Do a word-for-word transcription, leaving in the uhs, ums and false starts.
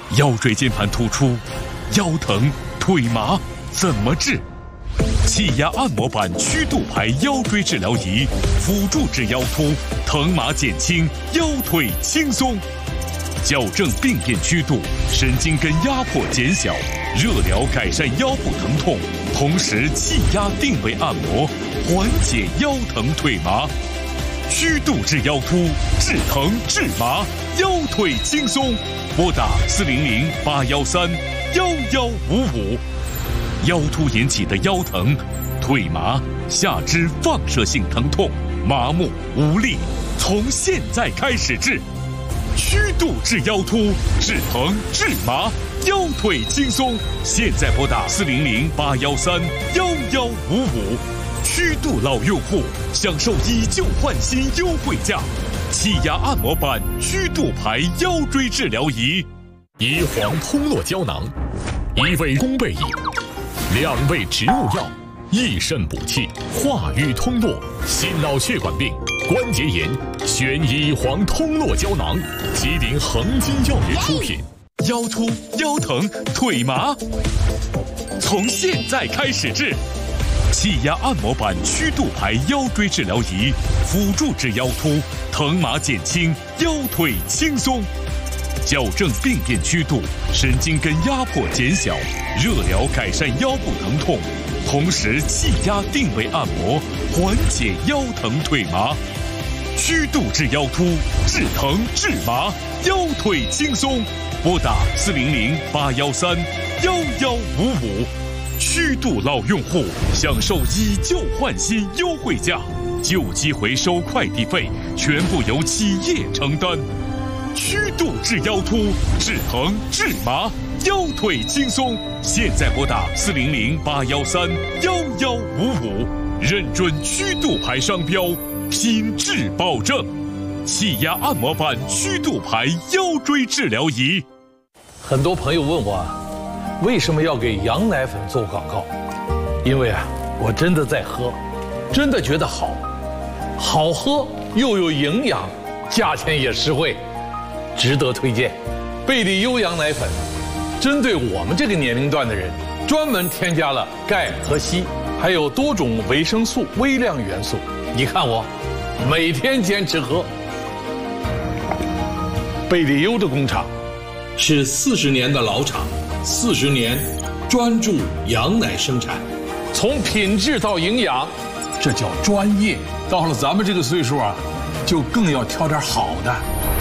腰椎间盘突出、腰疼、腿麻怎么治？气压按摩板曲度牌腰椎治疗仪，辅助治腰突，疼麻减轻，腰腿轻松。矫正病变曲度，神经根压迫减小，热疗改善腰部疼痛，同时气压定位按摩，缓解腰疼腿麻。曲度治腰突，治疼治麻，腰腿轻松。拨打四零零八幺三幺幺五五。腰突引起的腰疼、腿麻、下肢放射性疼痛、麻木无力，从现在开始治。曲度治腰突，治疼治麻，腰腿轻松。现在拨打四零零八幺三幺幺五五。曲度老用户享受以旧换新优惠价，气压按摩板曲度牌腰椎治疗仪。 乙黄通络胶囊，一味宫贝饮，两味植物药，益肾补气，化瘀通络，心脑血管病、关节炎，选乙黄通络胶囊，吉林恒金药业出品。 腰突、腰疼、腿麻，从现在开始治。气压按摩板曲度牌腰椎治疗仪，辅助治腰突，疼麻减轻，腰腿轻松。矫正病变曲度，神经根压迫减小，热疗改善腰部疼痛，同时气压定位按摩，缓解腰疼腿麻。曲度治腰突，治疼治麻，腰腿轻松。拨打四零零八幺三幺幺五五。曲度老用户享受以旧换新优惠价，旧机回收快递费全部由企业承担。曲度治腰突，治疼治麻，腰腿轻松。现在拨打四零零八幺三幺幺五五，认准曲度牌商标，品质保证。气压按摩板曲度牌腰椎治疗仪。 很多朋友问我，为什么要给羊奶粉做广告？因为啊，我真的在喝，真的觉得好，好喝又有营养，价钱也实惠，值得推荐。贝利优羊奶粉，针对我们这个年龄段的人，专门添加了钙和硒，还有多种维生素、微量元素。你看我，每天坚持喝。贝利优的工厂是四十年的老厂，四十年专注羊奶生产， 从品质到营养，这叫专业。到了咱们这个岁数啊，就更要挑点好的。